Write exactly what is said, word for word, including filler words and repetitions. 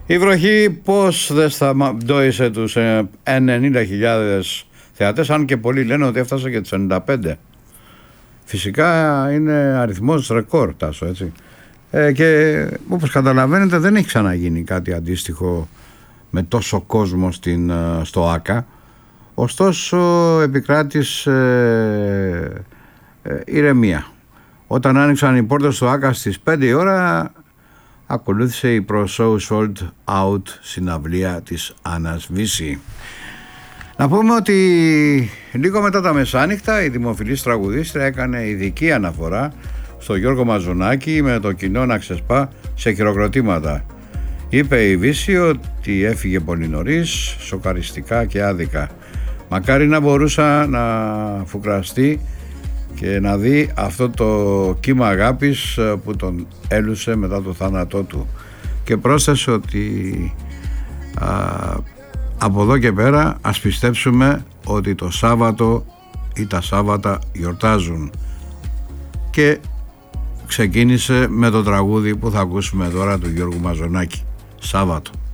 Η βροχή πώς δεν σταματώησε τους ενενήντα χιλιάδες θεατές, αν και πολλοί λένε ότι έφτασε και τους ενενήντα πέντε. Φυσικά είναι αριθμός ρεκόρ, Τάσο, έτσι. Ε, και όπως καταλαβαίνετε δεν έχει ξαναγίνει κάτι αντίστοιχο με τόσο κόσμο στην, στο ΆΚΑ. Ωστόσο επικράτησε ε, ε, ηρεμία. Όταν άνοιξαν οι πόρτες του ΆΚΑ στις πέντε η ώρα, ακολούθησε η Pro Show Sold Out συναυλία της Άννας Βύση. Να πούμε ότι λίγο μετά τα μεσάνυχτα η δημοφιλής τραγουδίστρια έκανε ειδική αναφορά στο Γιώργο Μαζονάκη με το κοινό να ξεσπά σε χειροκροτήματα. Είπε η Βύση ότι έφυγε πολύ νωρίς, σοκαριστικά και άδικα. Μακάρι να μπορούσα να φουκραστεί και να δει αυτό το κύμα αγάπης που τον έλουσε μετά το θάνατό του. Και πρόσθεσε ότι α, από εδώ και πέρα ας πιστέψουμε ότι το Σάββατο ή τα Σάββατα γιορτάζουν. Και ξεκίνησε με το τραγούδι που θα ακούσουμε τώρα του Γιώργου Μαζονάκη, Σάββατο.